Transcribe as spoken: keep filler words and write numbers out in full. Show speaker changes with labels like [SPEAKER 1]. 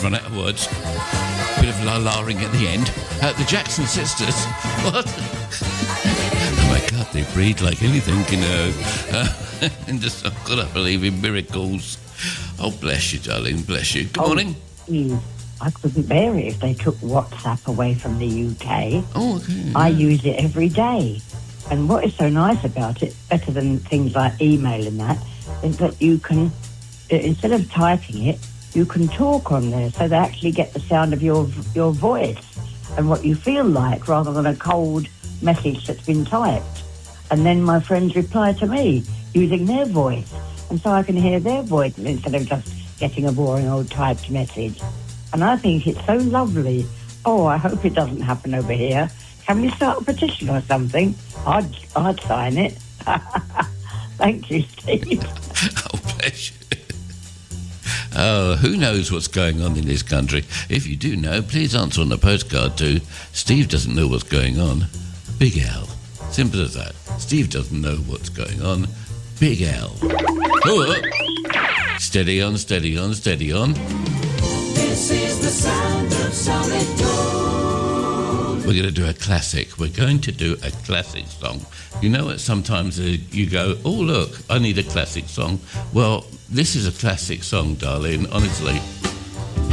[SPEAKER 1] run out of words. Bit of la-la-ing at the end. Uh, the Jackson Sisters. What? Oh my God, they breathe like anything, you know. Uh, and just, I've got to believe in miracles. Oh, bless you, darling, bless you. Good
[SPEAKER 2] oh,
[SPEAKER 1] morning.
[SPEAKER 2] Steve, I couldn't bear it if they took WhatsApp away from the U K.
[SPEAKER 1] Oh, okay. Yeah.
[SPEAKER 2] I use it every day. And what is so nice about it, better than things like email and that, is that you can, instead of typing it, you can talk on there, so they actually get the sound of your your voice and what you feel like, rather than a cold message that's been typed. And then my friends reply to me using their voice, and so I can hear their voice instead of just getting a boring old typed message. And I think it's so lovely. Oh, I hope it doesn't happen over here. Can we start a petition or something? I'd I'd sign it. Thank you, Steve.
[SPEAKER 1] Oh, bless you. Oh, who knows what's going on in this country? If you do know, please answer on the postcard to Steve doesn't know what's going on. Big L. Simple as that. Steve doesn't know what's going on. Big L. Oh, steady on, steady on, steady on.
[SPEAKER 3] This is the sound of Solid.
[SPEAKER 1] We're going to do a classic. We're going to do a classic song. You know what? Sometimes uh, you go, oh, look, I need a classic song. Well, this is a classic song, darling, honestly.